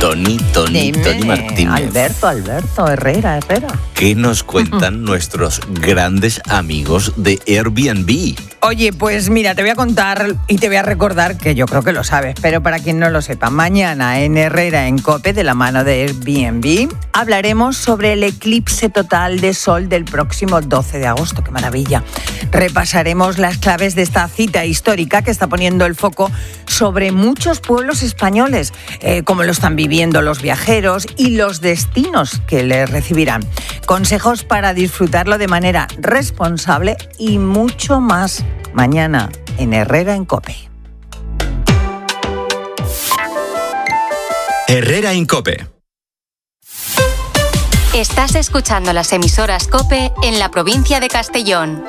Tony Martínez. Alberto Herrera. ¿Qué nos cuentan nuestros grandes amigos de Airbnb? Oye, pues mira, te voy a contar y te voy a recordar que yo creo que lo sabes, pero para quien no lo sepa, mañana en Herrera en COPE, de la mano de Airbnb, hablaremos sobre el eclipse total de sol del próximo 12 de agosto. ¡Qué maravilla! Repasaremos las claves de esta cita histórica que está poniendo el foco sobre muchos pueblos españoles, cómo lo están viviendo los viajeros y los destinos que les recibirán. Consejos para disfrutarlo de manera responsable y mucho más. Mañana en Herrera en COPE. Herrera en COPE. Estás escuchando las emisoras COPE en la provincia de Castellón.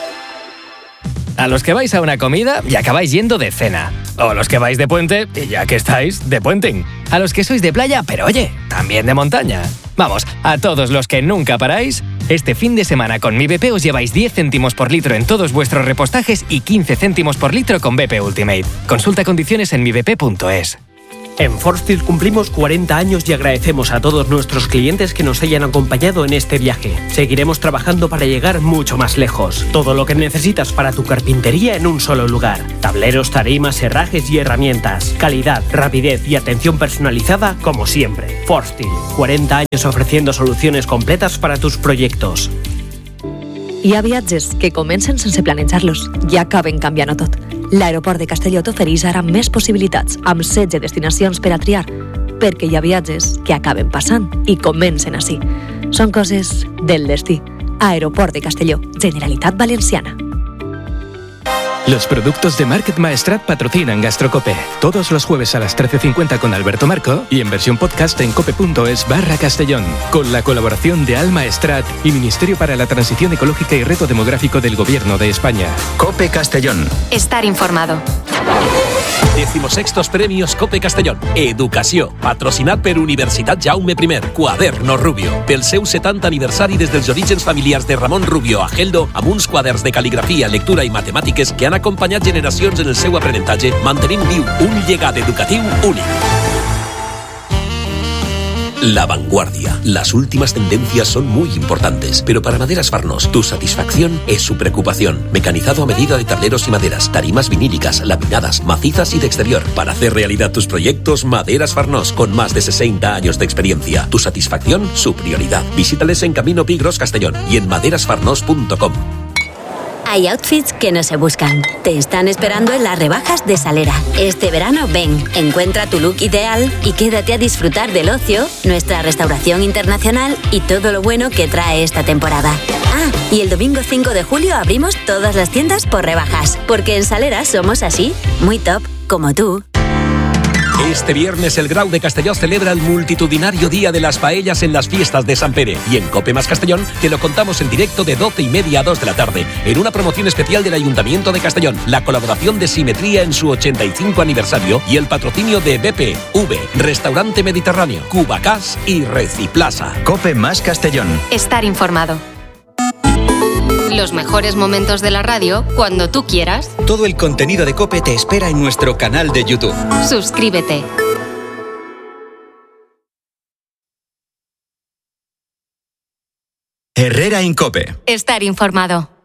A los que vais a una comida y acabáis yendo de cena. O a los que vais de puente y ya que estáis, de puenting. A los que sois de playa, pero oye, también de montaña. Vamos, a todos los que nunca paráis, este fin de semana con Mi BP os lleváis 10 céntimos por litro en todos vuestros repostajes y 15 céntimos por litro con BP Ultimate. Consulta condiciones en mibp.es. En Forstil cumplimos 40 años y agradecemos a todos nuestros clientes que nos hayan acompañado en este viaje. Seguiremos trabajando para llegar mucho más lejos. Todo lo que necesitas para tu carpintería en un solo lugar. Tableros, tarimas, herrajes y herramientas. Calidad, rapidez y atención personalizada como siempre. Forstil, 40 años ofreciendo soluciones completas para tus proyectos. Hi ha viatges que comencen sense planejar-los i acaben canviant-ho tot. L'aeroport de Castelló t'ofereix ara més possibilitats, amb 16 destinacions per a triar, perquè hi ha viatges que acaben passant i comencen així. Són coses del destí. Aeroport de Castelló, Generalitat Valenciana. Los productos de Market Maestrat patrocinan Gastrocope. Todos los jueves a las 13:50 con Alberto Marco y en versión podcast en cope.es/Castellón. Con la colaboración de Al Maestrat y Ministerio para la Transición Ecológica y Reto Demográfico del Gobierno de España. COPE Castellón. Estar informado. 16º Premios COPE Castellón. Educació. Patrocinat per Universitat Jaume I. Quaderno Rubio. Pel seu 70 aniversari des dels orígens familiars de Ramon Rubio a Geldo, amb uns quaderns de cal·ligrafia, lectura i matemàtiques que han acompanyat generacions en el seu aprenentatge, mantenim viu un llegat educatiu únic. La vanguardia. Las últimas tendencias son muy importantes, pero para Maderas Farnós, tu satisfacción es su preocupación. Mecanizado a medida de tableros y maderas, tarimas vinílicas, laminadas, macizas y de exterior. Para hacer realidad tus proyectos, Maderas Farnós, con más de 60 años de experiencia. Tu satisfacción, su prioridad. Visítales en Camino Pigros Castellón y en maderasfarnós.com. Hay outfits que no se buscan. Te están esperando en las rebajas de Salera. Este verano ven, encuentra tu look ideal y quédate a disfrutar del ocio, nuestra restauración internacional y todo lo bueno que trae esta temporada. Ah, y el domingo 5 de julio abrimos todas las tiendas por rebajas, porque en Salera somos así, muy top, como tú. Este viernes el Grau de Castelló celebra el multitudinario Día de las Paellas en las fiestas de San Pere. Y en COPE más Castellón te lo contamos en directo de 12:30 a 2 de la tarde, en una promoción especial del Ayuntamiento de Castellón, la colaboración de Simetría en su 85 aniversario y el patrocinio de BPV, Restaurante Mediterráneo, Cubacás y Reciplaza. COPE más Castellón. Estar informado. Los mejores momentos de la radio cuando tú quieras. Todo el contenido de COPE te espera en nuestro canal de YouTube. Suscríbete. Herrera en COPE. Estar informado.